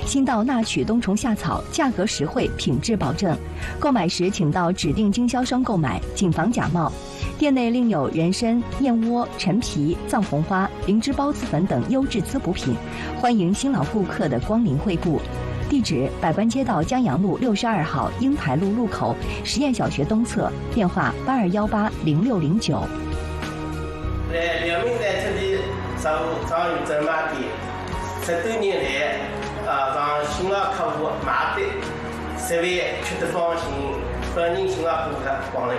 新到纳曲冬虫夏草，价格实惠，品质保证。购买时请到指定经销商购买，谨防假冒。店内另有人参、燕窝、陈皮、藏红花、灵芝孢子粉等优质滋补品，欢迎新老顾客的光临惠顾。地址：百官街道江阳路62号英台路路口实验小学东侧，电话82180609。 两名在这里找有专卖店，10多年来，让新老客户买的，设备吃得放心，欢迎新老顾客光临。